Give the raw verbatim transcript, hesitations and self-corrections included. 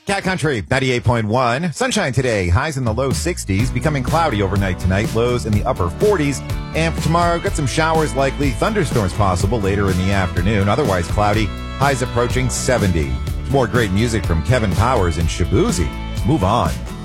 Cat Country, ninety-eight point one. Sunshine today. Highs in the low sixties. Becoming cloudy overnight tonight. Lows in the upper forties. And for tomorrow, got some showers likely. Thunderstorms possible later in the afternoon. Otherwise cloudy. Highs approaching seventy. More great music from Kevin Powers and Shabuzi. Move on.